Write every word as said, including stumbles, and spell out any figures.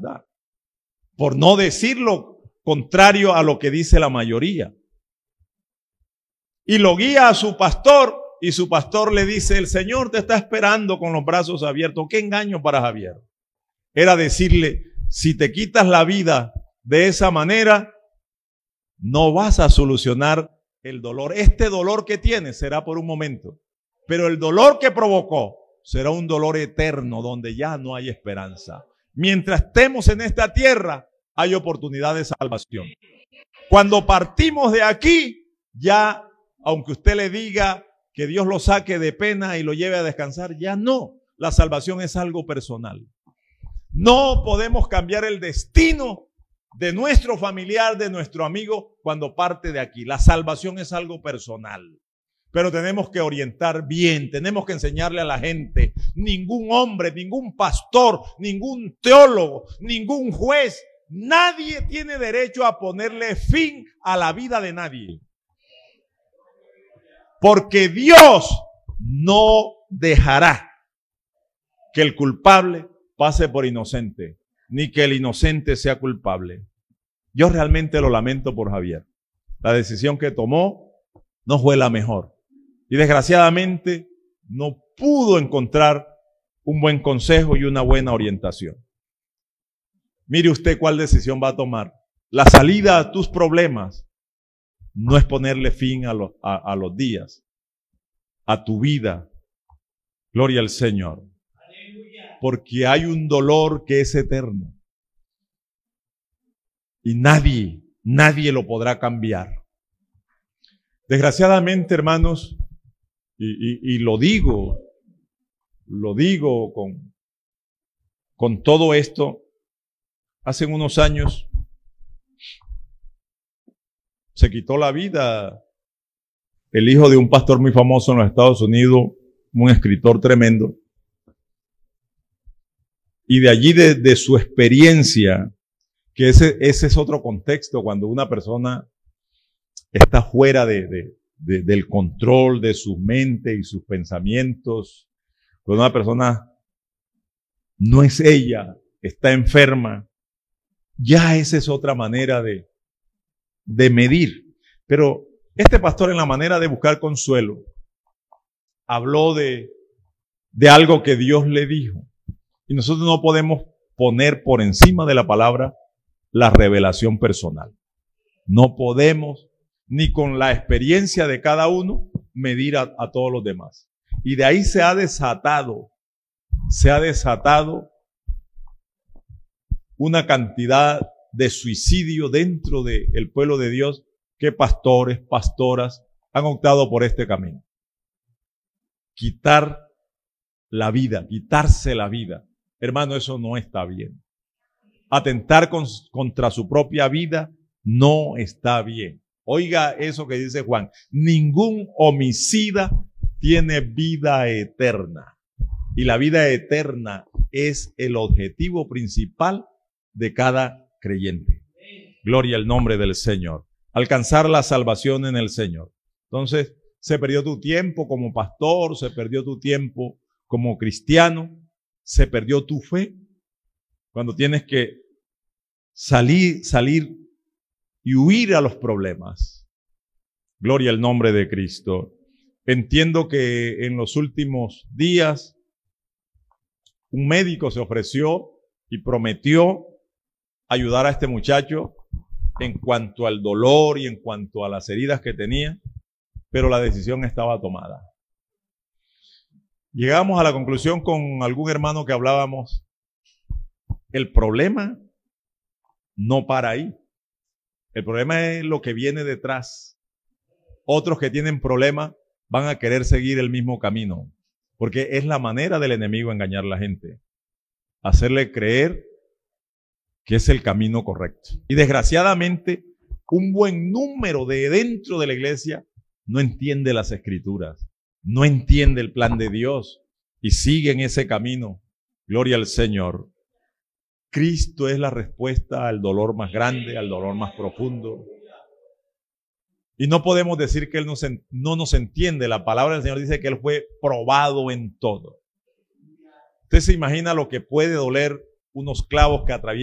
verdad. Por no decir lo contrario a lo que dice la mayoría. Y lo guía a su pastor y su pastor le dice, el Señor te está esperando con los brazos abiertos. ¿Qué engaño para Javier? Era decirle, si te quitas la vida de esa manera, no vas a solucionar el dolor. Este dolor que tienes será por un momento, pero el dolor que provocó será un dolor eterno donde ya no hay esperanza. Mientras estemos en esta tierra, hay oportunidad de salvación. Cuando partimos de aquí, ya, aunque usted le diga que Dios lo saque de pena y lo lleve a descansar, ya no. La salvación es algo personal. No podemos cambiar el destino de nuestro familiar, de nuestro amigo, cuando parte de aquí. La salvación es algo personal. Pero tenemos que orientar bien, tenemos que enseñarle a la gente. Ningún hombre, ningún pastor, ningún teólogo, ningún juez, nadie tiene derecho a ponerle fin a la vida de nadie. Porque Dios no dejará que el culpable pase por inocente, ni que el inocente sea culpable. Yo realmente lo lamento por Javier. La decisión que tomó no fue la mejor. Y desgraciadamente no pudo encontrar un buen consejo y una buena orientación. Mire usted cuál decisión va a tomar. La salida a tus problemas no es ponerle fin a los, a, a los días, a tu vida. Gloria al Señor. Porque hay un dolor que es eterno. Y nadie, nadie lo podrá cambiar. Desgraciadamente, hermanos, y, y, y lo digo, lo digo con, con todo esto, hace unos años se quitó la vida el hijo de un pastor muy famoso en los Estados Unidos, un escritor tremendo. Y de allí, de, de su experiencia, que ese, ese es otro contexto, cuando una persona está fuera de, de, de, del control de su mente y sus pensamientos, cuando una persona no es ella, está enferma, ya esa es otra manera de, de medir. Pero este pastor, en la manera de buscar consuelo, habló de, de algo que Dios le dijo. Y nosotros no podemos poner por encima de la palabra la revelación personal. No podemos, ni con la experiencia de cada uno, medir a, a todos los demás. Y de ahí se ha desatado, se ha desatado una cantidad de suicidio dentro del pueblo de Dios, que pastores, pastoras han optado por este camino. Quitar la vida, quitarse la vida. Hermano, eso no está bien. Atentar con, contra su propia vida no está bien. Oiga eso que dice Juan. Ningún homicida tiene vida eterna. Y la vida eterna es el objetivo principal de cada creyente. Gloria al nombre del Señor. Alcanzar la salvación en el Señor. Entonces, se perdió tu tiempo como pastor, se perdió tu tiempo como cristiano, se perdió tu fe cuando tienes que salir, salir y huir a los problemas. Gloria al nombre de Cristo. Entiendo que en los últimos días un médico se ofreció y prometió ayudar a este muchacho en cuanto al dolor y en cuanto a las heridas que tenía, pero la decisión estaba tomada. Llegamos a la conclusión con algún hermano que hablábamos, el problema no para ahí. El problema es lo que viene detrás. Otros que tienen problemas van a querer seguir el mismo camino, porque es la manera del enemigo engañar a la gente, hacerle creer que es el camino correcto. Y desgraciadamente, un buen número de dentro de la iglesia no entiende las escrituras, no entiende el plan de Dios y sigue en ese camino. Gloria al Señor. Cristo es la respuesta al dolor más grande, al dolor más profundo. Y no podemos decir que Él no, se, no nos entiende. La palabra del Señor dice que Él fue probado en todo. Usted se imagina lo que puede doler unos clavos que atraviesan